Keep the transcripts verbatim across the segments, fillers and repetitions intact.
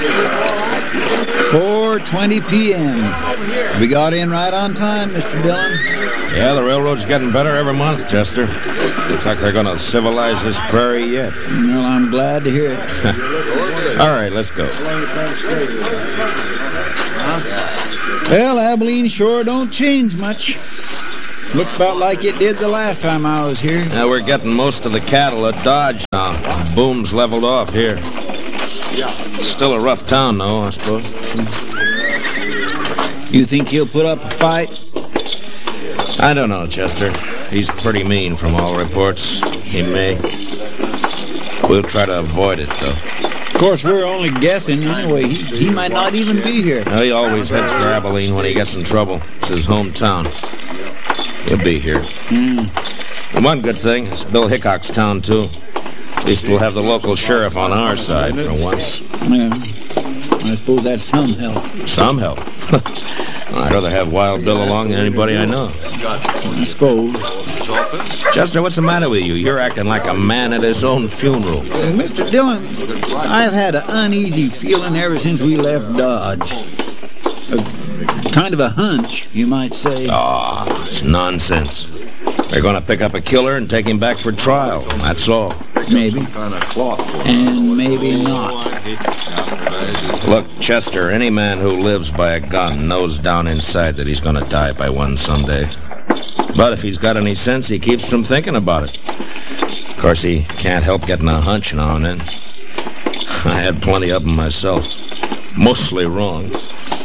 four twenty p m We got in right on time, Mister Dillon. Yeah, the railroad's getting better every month, Chester. Looks like they're going to civilize this prairie yet. Well, I'm glad to hear it. All right, let's go. Well, Abilene sure don't change much. Looks about like it did the last time I was here. Now, we're getting most of the cattle at Dodge now. Boom's leveled off here. Still a rough town, though, I suppose. You think he'll put up a fight? I don't know, Chester. He's pretty mean from all reports. He may. We'll try to avoid it, though. Of course, we're only guessing anyway. He, he might not even be here. Well, he always heads for Abilene when he gets in trouble. It's his hometown. He'll be here. Mm. And one good thing, it's Bill Hickok's town, too. At least we'll have the local sheriff on our side for once. Yeah. I suppose that's some help. Some help. I'd rather have Wild Bill along than anybody I know. I suppose. Chester, what's the matter with you? You're acting like a man at his own funeral. Uh, Mister Dillon, I've had an uneasy feeling ever since we left Dodge. A, kind of a hunch, you might say. Ah, oh, it's nonsense. They're going to pick up a killer and take him back for trial. That's all. Maybe. And maybe not. Look, Chester, any man who lives by a gun knows down inside that he's going to die by one someday. But if he's got any sense, he keeps from thinking about it. Of course, he can't help getting a hunch now and then. I had plenty of them myself. Mostly wrong.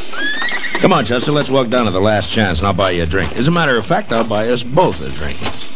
Come on, Chester, let's walk down to the Last Chance and I'll buy you a drink. As a matter of fact, I'll buy us both a drink.